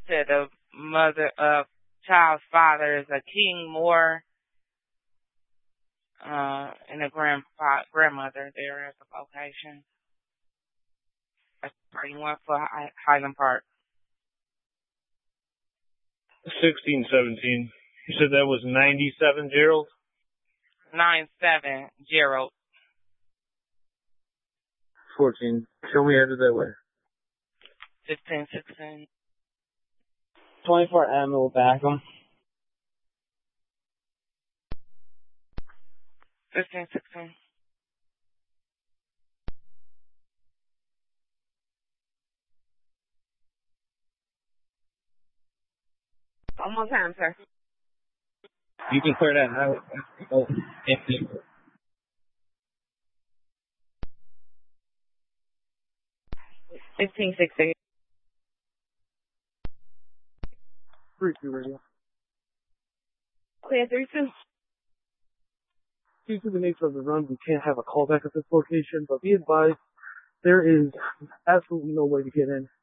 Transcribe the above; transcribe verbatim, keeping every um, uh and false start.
said the mother, uh, child's father is a King Moore, uh, and a grandpa, grandmother there at the location. That's thirty-one for Hi- Highland Park. Sixteen seventeen. You said that was ninety-seven, Gerald? Nine seven, Gerald. Fourteen. Show me headed that way. Fifteen sixteen. Twenty-four M will back him. Fifteen sixteen. One more time, sir. You can clear that highway. Oh, empty. Fifteen sixteen. Three two radio. Clear three two. Due to the nature of the run, we can't have a callback at this location, but be advised, there is absolutely no way to get in.